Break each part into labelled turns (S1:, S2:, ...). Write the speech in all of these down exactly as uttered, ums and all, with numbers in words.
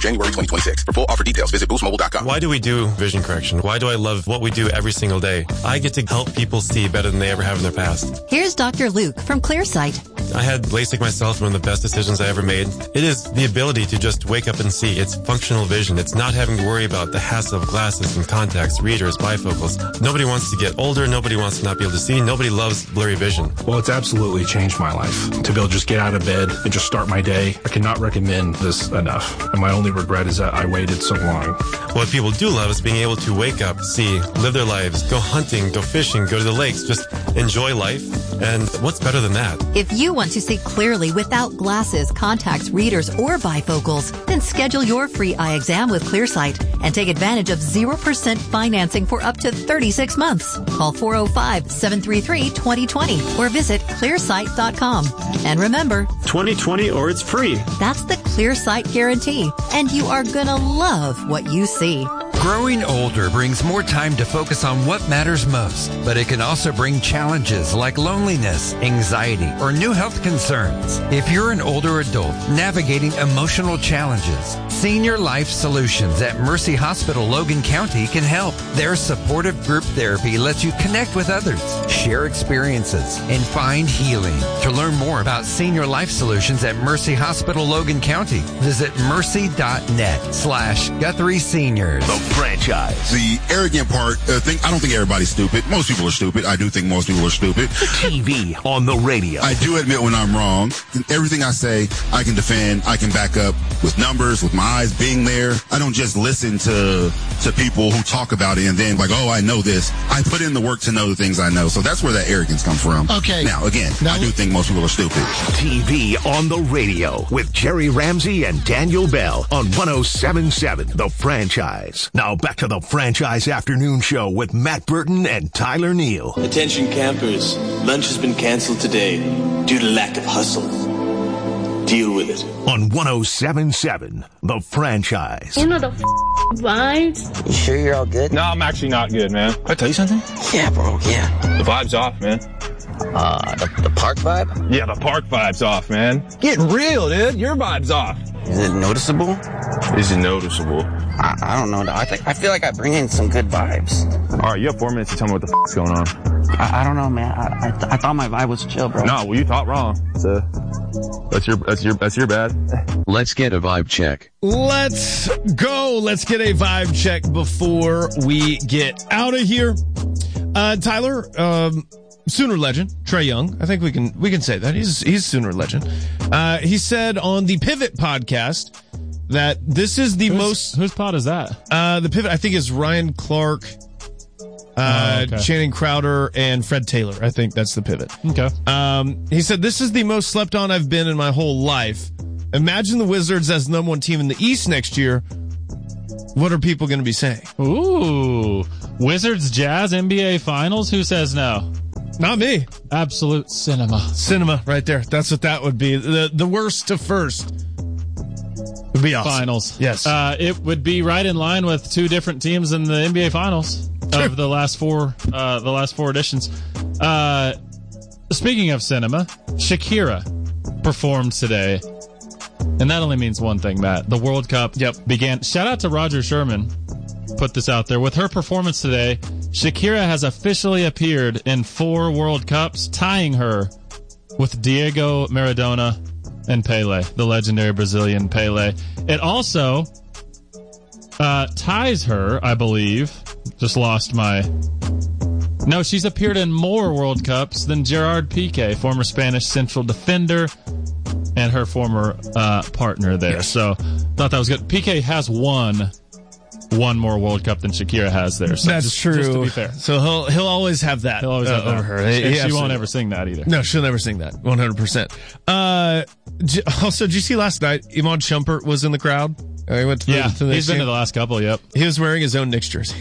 S1: January twenty twenty-six. For full offer details, visit boost mobile dot com.
S2: Why do we do vision correction? Why do I love what we do every single day? I get to help people see better than they ever have in their past.
S3: Here's Doctor Luke from ClearSight.
S2: I had LASIK myself, one of the best decisions I ever made. It is the ability to just wake up and see. It's functional vision. It's not having to worry about the hassle of glasses and contacts, readers, bifocals. Nobody wants to get older. Nobody wants to not be able to see. Nobody loves blurry vision.
S4: Well, it's absolutely changed my life. To be able to just get out of bed and just start my day, I cannot recommend this enough. And my only regret is that I waited so long.
S2: What people do love is being able to wake up, see, live their lives, go hunting, go fishing, go to the lakes, just enjoy life. And what's better than that?
S3: If you want to see clearly without glasses, contacts, readers, or bifocals, then schedule your free eye exam with ClearSight and take advantage of zero percent financing for up to thirty-six months. Call four oh five, seven three three, two oh two oh or visit clearsight dot com. And remember,
S5: twenty twenty or it's free.
S3: That's the ClearSight guarantee. And you are gonna love what you see.
S6: Growing older brings more time to focus on what matters most, but it can also bring challenges like loneliness, anxiety, or new health concerns. If you're an older adult navigating emotional challenges, Senior Life Solutions at Mercy Hospital Logan County can help. Their supportive group therapy lets you connect with others, share experiences, and find healing. To learn more about Senior Life Solutions at Mercy Hospital Logan County, visit mercy.net slash Guthrie Seniors.
S7: Franchise. The arrogant part, uh, think, I don't think everybody's stupid. Most people are stupid. I do think most people are stupid.
S8: T V on the radio.
S7: I do admit when I'm wrong. Everything I say, I can defend. I can back up with numbers, with my eyes being there. I don't just listen to to people who talk about it and then like, oh, I know this. I put in the work to know the things I know. So that's where that arrogance comes from.
S8: Okay.
S7: Now, again, now, I do think most people are stupid.
S8: T V on the radio with Jerry Ramsey and Daniel Bell on one oh seven point seven The Franchise. Now back to the Franchise Afternoon Show with Matt Burton and Tyler Neal.
S9: Attention campers, lunch has been canceled today due to lack of hustle. Deal with it.
S8: On one oh seven point seven The Franchise.
S10: You know the f- vibes?
S11: You sure you're all good?
S12: No, I'm actually not good, man. Can I tell you something?
S11: Yeah, bro, yeah.
S12: The vibe's off, man.
S11: Uh, the, the park vibe?
S12: Yeah, the park vibe's off, man. Get real, dude. Your vibe's off.
S11: Is it noticeable?
S12: Is it noticeable?
S11: I, I don't know. I think I feel like I bring in some good vibes.
S12: All right, you have four minutes to tell me what the f*** is going on.
S11: I, I don't know, man. I I, th- I thought my vibe was chill, bro.
S12: No, well, you thought wrong. So that's your that's your that's your bad.
S13: Let's get a vibe check.
S14: Let's go. Let's get a vibe check before we get out of here. Uh, Tyler, um, Sooner legend, Trae Young. I think we can we can say that he's he's Sooner legend. Uh, he said on the Pivot podcast that this is the
S15: who's,
S14: most.
S15: Whose pod is that?
S14: Uh, the Pivot, I think, is Ryan Clark, uh, oh, okay. Channing Crowder, and Fred Taylor. I think that's the Pivot.
S15: Okay.
S14: Um, he said this is the most slept on I've been in my whole life. Imagine the Wizards as the number one team in the East next year. What are people going to be saying?
S15: Ooh, Wizards Jazz N B A Finals. Who says no?
S14: Not me.
S15: Absolute cinema.
S14: Cinema right there. That's what that would be. The the worst to first would be awesome.
S15: Finals.
S14: Yes.
S15: Uh, it would be right in line with two different teams in the N B A Finals of the last four uh, the last four editions. Uh, speaking of cinema, Shakira performed today. And that only means one thing, Matt. The World Cup
S14: yep.
S15: began. Shout out to Roger Sherman. Put this out there. With her performance today, Shakira has officially appeared in four World Cups, tying her with Diego Maradona and Pele, the legendary Brazilian Pele. It also uh, ties her, I believe. Just lost my... No, she's appeared in more World Cups than Gerard Piqué, former Spanish central defender, and her former uh, partner there. Yes. So, thought that was good. Piqué has won one more World Cup than Shakira has there. So
S14: That's
S15: just,
S14: true.
S15: Just to be fair.
S14: So he'll he'll always have that.
S15: He'll always
S14: uh,
S15: have that
S14: over her.
S15: And
S14: He,
S15: she
S14: he
S15: won't ever sing that either.
S14: No, she'll never sing that. one hundred percent. Uh, also, did you see last night, Iman Shumpert was in the crowd? Uh, he went to
S15: yeah,
S14: the, to the
S15: he's been
S14: game.
S15: to the last couple, yep.
S14: He was wearing his own Knicks jersey.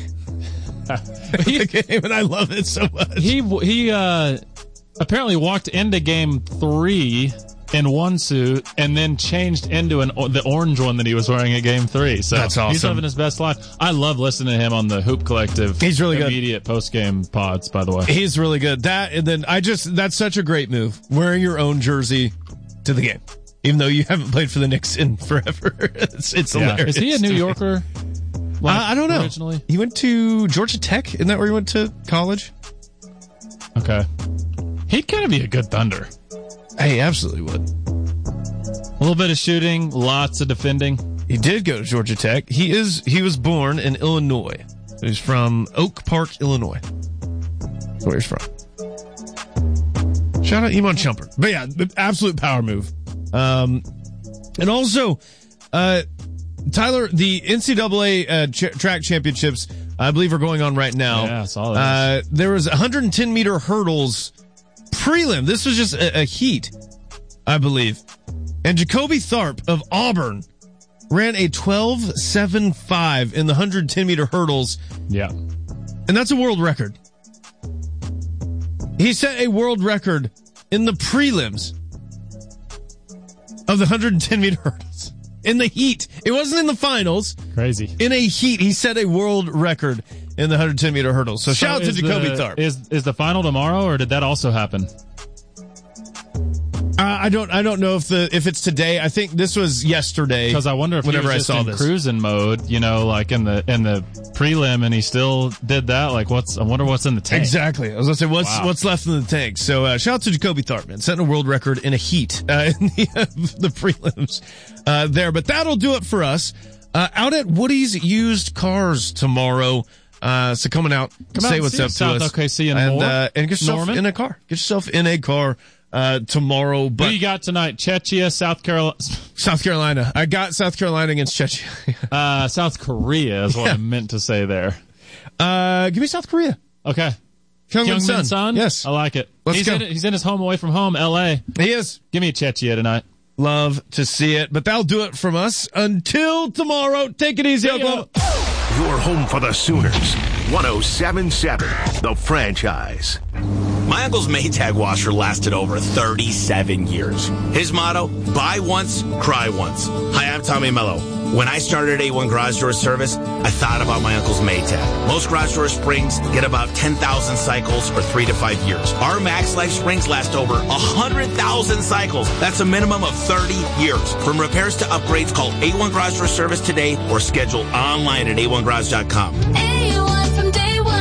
S14: he, the game, and I love it so much.
S15: He, he uh, apparently walked into game three in one suit and then changed into an the orange one that he was wearing at game three. So
S14: that's awesome.
S15: He's living his best life. I love listening to him on the Hoop Collective.
S14: He's really good.
S15: Immediate post-game pods, by the way.
S14: He's really good. That, and then I just, that's such a great move. Wearing your own jersey to the game. even though you haven't played for the Knicks in forever. it's it's
S15: Yeah.
S14: hilarious.
S15: Is he a New Yorker? Like,
S14: uh, I don't know.
S15: Originally?
S14: He went to Georgia Tech. Isn't that where he went to college?
S15: Okay. He'd kind of be a good Thunder.
S14: Hey, absolutely would.
S15: A little bit of shooting, lots of defending.
S14: He did go to Georgia Tech. He is he was born in Illinois. He's from Oak Park, Illinois. That's where he's from. Shout out Iman Shumpert. But yeah, the absolute power move. Um, and also, uh, Tyler, the N C double A uh, ch- track championships, I believe, are going on right now.
S15: Yeah, I saw that.
S14: Uh, there was one hundred ten meter hurdles prelim. This was just a, a heat, I believe. And Jacoby Tharp of Auburn ran a twelve seven five in the one hundred ten meter hurdles.
S15: Yeah.
S14: And that's a world record. He set a world record in the prelims of the one hundred ten meter hurdles. In the heat. It wasn't in the finals.
S15: Crazy.
S14: In a heat, he set a world record in the one hundred ten meter hurdles. So, so shout out to Jacoby
S15: the,
S14: Tharp.
S15: Is is the final tomorrow, or did that also happen?
S14: Uh, I don't. I don't know if the if it's today. I think this was yesterday.
S15: Because I wonder if
S14: whenever
S15: he was
S14: I
S15: just
S14: saw
S15: in
S14: this
S15: cruising mode, you know, like in the in the prelim, and he still did that. Like, what's? I wonder what's in the tank.
S14: Exactly. I was gonna say what's
S15: Wow.
S14: what's left in the tank. So uh, shout out to Jacoby Tharp, man, setting a world record in a heat uh, in the, uh, the prelims uh, there. But that'll do it for us. Uh, out at Woody's Used Cars tomorrow. Uh, so coming out,
S15: Come
S14: say
S15: out
S14: what's
S15: see
S14: up to
S15: South
S14: us,
S15: O K C and,
S14: and
S15: more.
S14: uh, and get yourself
S15: Norman?
S14: in a car. Get yourself in a car. Uh, tomorrow, but
S15: Who you got tonight? Czechia, South Carolina.
S14: South Carolina. I got South Carolina against Czechia.
S15: uh, South Korea is what
S14: Yeah.
S15: I meant to say there.
S14: Uh, give me South Korea.
S15: Okay.
S14: Kyungmin
S15: Son.
S14: Son. Yes.
S15: I like it.
S14: Let's
S15: he's
S14: go.
S15: In, he's in his home away from home, L A.
S14: He is.
S15: Give me a Czechia tonight.
S14: Love to see it, but that'll do it from us. Until tomorrow, take it easy, Oklahoma.
S8: Your home for the Sooners. one oh seven point seven, The Franchise.
S16: My uncle's Maytag washer lasted over thirty-seven years. His motto, buy once, cry once. Hi, I'm Tommy Mello. When I started A one Garage Door Service, I thought about my uncle's Maytag. Most garage door springs get about ten thousand cycles for three to five years. Our Max Life springs last over one hundred thousand cycles. That's a minimum of thirty years. From repairs to upgrades, call A one Garage Door Service today or schedule online at A one garage dot com.
S17: A one from day one.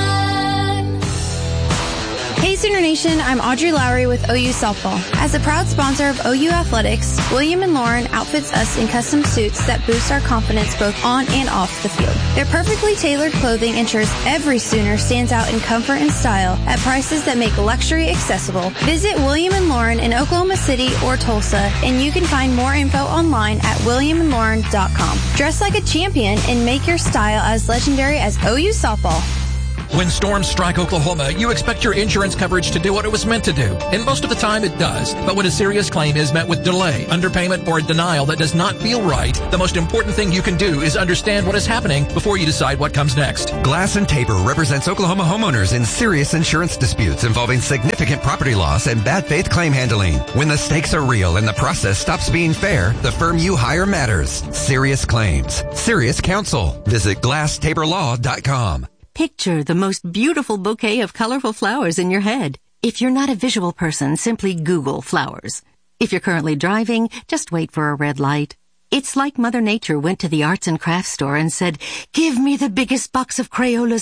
S17: Hey Sooner Nation, I'm Audrey Lowry with O U Softball. As a proud sponsor of O U Athletics, William and Lauren outfits us in custom suits that boost our confidence both on and off the field. Their perfectly tailored clothing ensures every Sooner stands out in comfort and style at prices that make luxury accessible. Visit William and Lauren in Oklahoma City or Tulsa, and you can find more info online at william and lauren dot com. Dress like a champion and make your style as legendary as O U Softball.
S18: When storms strike Oklahoma, you expect your insurance coverage to do what it was meant to do. And most of the time it does. But when a serious claim is met with delay, underpayment, or a denial that does not feel right, the most important thing you can do is understand what is happening before you decide what comes next.
S6: Glass and Tabor represents Oklahoma homeowners in serious insurance disputes involving significant property loss and bad faith claim handling. When the stakes are real and the process stops being fair, the firm you hire matters. Serious claims. Serious counsel. Visit glass tabor law dot com.
S19: Picture the most beautiful bouquet of colorful flowers in your head. If you're not a visual person, simply Google flowers. If you're currently driving, just wait for a red light. It's like Mother Nature went to the arts and crafts store and said, "Give me the biggest box of Crayolas